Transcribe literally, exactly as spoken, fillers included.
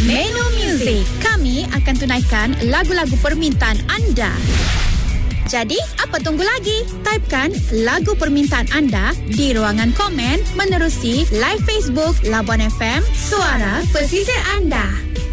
Menu Muzik. Kami akan tunaikan lagu-lagu permintaan anda. Jadi, apa tunggu lagi? Typekan lagu permintaan anda di ruangan komen menerusi live Facebook Labuan F M, suara pesisir anda.